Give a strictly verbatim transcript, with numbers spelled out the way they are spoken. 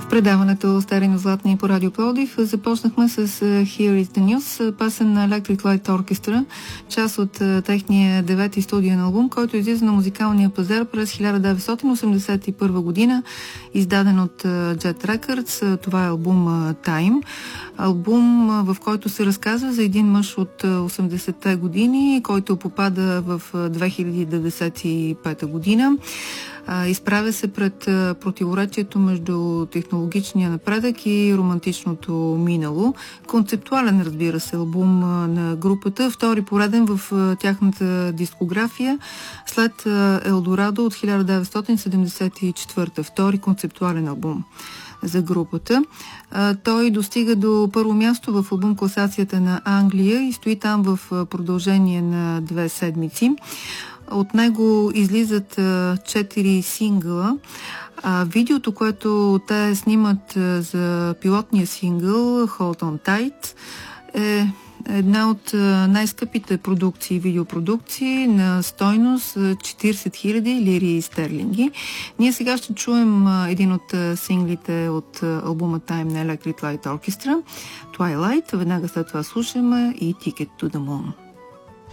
предаването Стари златни по Радио Пловдив. Започнахме с Here is the News, песен на Electric Light Orchestra, част от техния девети студиен албум, който излиза на музикалния пазар през хиляда деветстотин осемдесет и първа година, издаден от Jet Records. Това е албум Time. Албум, в който се разказва за един мъж от осемдесетте години, който попада в две хиляди деветдесет и пета година. Изправя се пред противоречието между технологичния напредък и романтичното минало. Концептуален, разбира се, албум на групата, втори пореден в тяхната дискография след Елдорадо от хиляда деветстотин седемдесет и четвърта. Втори концептуален албум за групата. Той достига до първо място в албум класацията на Англия и стои там в продължение на две седмици. От него излизат четири сингъла. А видеото, което те снимат за пилотния сингъл Hold on Tight, е една от най-скъпите продукции, видеопродукции на стойност четиридесет хиляди лири стерлинги. Ние сега ще чуем един от синглите от албума Time на Electric Light Orchestra, Twilight. Веднага след това слушаме и Ticket to the Moon.